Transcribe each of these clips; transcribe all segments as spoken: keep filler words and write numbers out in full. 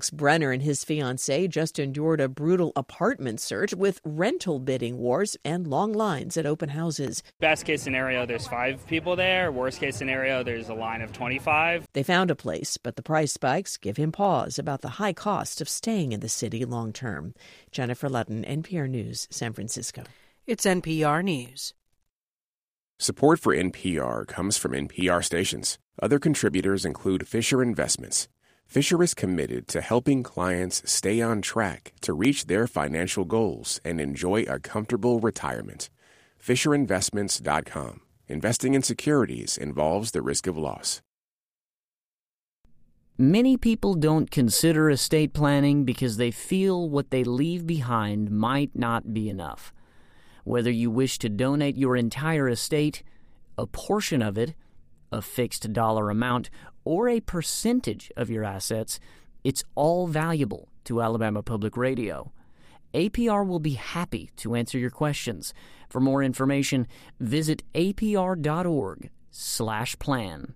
Brenner and his fiancée just endured a brutal apartment search with rental bidding wars and long lines at open houses. Best case scenario, there's five people there. Worst case scenario, there's a line of twenty-five. They found a place, but the price spikes give him pause about the high cost of staying in the city long term. Jennifer Ludden, N P R News, San Francisco. It's N P R News. Support for N P R comes from N P R stations. Other contributors include Fisher Investments. Fisher is committed to helping clients stay on track to reach their financial goals and enjoy a comfortable retirement. Fisher Investments dot com. Investing in securities involves the risk of loss. Many people don't consider estate planning because they feel what they leave behind might not be enough. Whether you wish to donate your entire estate, a portion of it, a fixed dollar amount, or a percentage of your assets, it's all valuable to Alabama Public Radio. A P R will be happy to answer your questions. For more information, visit apr.org slash plan.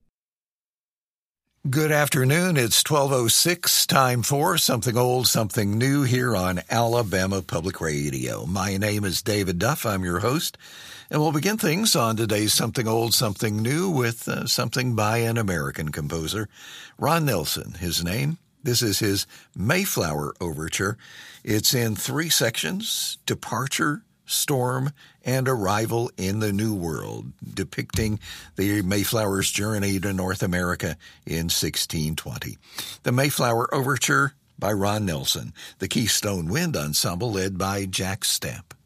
Good afternoon. It's twelve oh six, time for Something Old, Something New here on Alabama Public Radio. My name is David Duff. I'm your host, and we'll begin things on today's Something Old, Something New with uh, something by an American composer, Ron Nelson, his name. This is his Mayflower Overture. It's in three sections: Departure, Storm, and Arrival in the New World, depicting the Mayflower's journey to North America in sixteen twenty. The Mayflower Overture by Ron Nelson, the Keystone Wind Ensemble led by Jack Stamp.